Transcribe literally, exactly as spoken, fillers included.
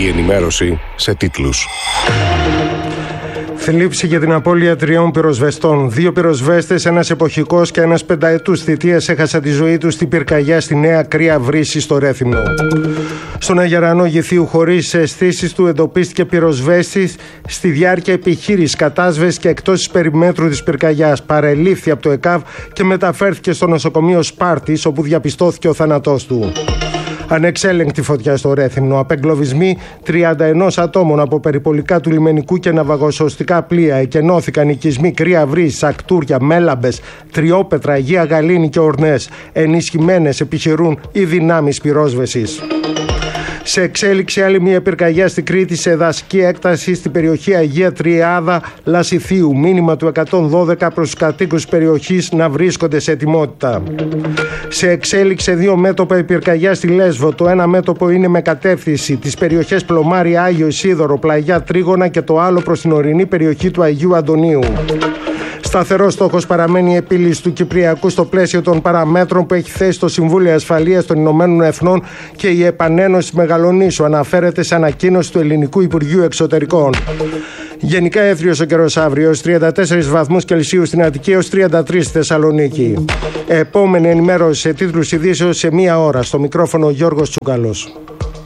Η ενημέρωση σε τίτλους. Θλίψη για την απώλεια τριών πυροσβεστών. Δύο πυροσβέστες, ένας εποχικός και ένας πενταετούς θητείας έχασαν τη ζωή τους στην πυρκαγιά στη Νέα Κρύα Βρύση στο Ρέθυμνο. Στον Αγερανό Γηθίου, χωρίς αισθήσεις του, εντοπίστηκε πυροσβέστης στη διάρκεια επιχείρησης κατάσβεσης και εκτός της περιμέτρου της πυρκαγιάς. Παρελήφθη από το ΕΚΑΒ και μεταφέρθηκε στο νοσοκομείο Σπάρτης, όπου διαπιστώθηκε ο θάνατός του. Ανεξέλεγκτη φωτιά στο Ρέθυμνο. Απεγκλωβισμοί τριάντα ένα ατόμων από περιπολικά του λιμενικού και ναυαγοσωστικά πλοία. Εκενώθηκαν οικισμοί Κρύα Βρύση, Ακτούρια, Μέλαμπες, Τριόπετρα, Αγία Γαλήνη και Ορνές. Ενισχυμένες επιχειρούν οι δυνάμεις πυρόσβεσης. Σε εξέλιξη άλλη μια πυρκαγιά στη Κρήτη σε δασική έκταση στην περιοχή Αγία Τριάδα Λασιθίου. Μήνυμα του εκατόν δώδεκα προς τους κατοίκους της περιοχής να βρίσκονται σε ετοιμότητα. Σε εξέλιξη δύο μέτωπα η πυρκαγιά στη Λέσβο. Το ένα μέτωπο είναι με κατεύθυνση τις περιοχές Πλωμάρι, Άγιο Ισίδωρο, Πλαγιά, Τρίγωνα και το άλλο προς την ορεινή περιοχή του Αγίου Αντωνίου. Σταθερός στόχος παραμένει η επίλυση του Κυπριακού στο πλαίσιο των παραμέτρων που έχει θέσει το Συμβούλιο Ασφαλείας των Ηνωμένων Εθνών και η επανένωση Μεγαλονήσου, αναφέρεται σε ανακοίνωση του Ελληνικού Υπουργείου Εξωτερικών. Γενικά έθριος ο καιρός αύριο, τριάντα τέσσερις βαθμούς Κελσίου στην Αττική έως τριάντα τρεις στη Θεσσαλονίκη. Επόμενη ενημέρωση σε τίτλους ειδήσεως σε μία ώρα. Στο μικρόφωνο Γιώργος Τσούκαλος.